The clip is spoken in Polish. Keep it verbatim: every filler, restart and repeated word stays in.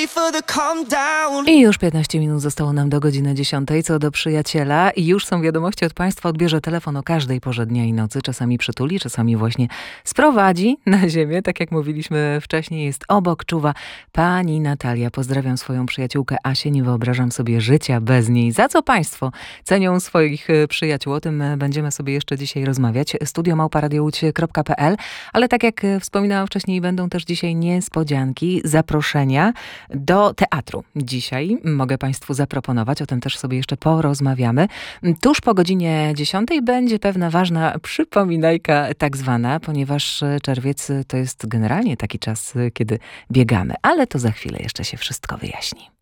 I już piętnaście minut zostało nam do godziny dziesiątej. Co do przyjaciela, i już są wiadomości od Państwa. Odbierze telefon o każdej porze dnia i nocy. Czasami przytuli, czasami właśnie sprowadzi na ziemię. Tak jak mówiliśmy wcześniej, jest obok, czuwa pani Natalia. Pozdrawiam swoją przyjaciółkę Asię. Nie wyobrażam sobie życia bez niej. Za co Państwo cenią swoich przyjaciół? O tym będziemy sobie jeszcze dzisiaj rozmawiać. studio małpa radio łódź kropka pe el. Ale tak jak wspominałam wcześniej, będą też dzisiaj niespodzianki, zaproszenia do teatru. Dzisiaj mogę Państwu zaproponować, o tym też sobie jeszcze porozmawiamy. Tuż po godzinie dziesiątej będzie pewna ważna przypominajka tak zwana, ponieważ czerwiec to jest generalnie taki czas, kiedy biegamy. Ale to za chwilę jeszcze się wszystko wyjaśni.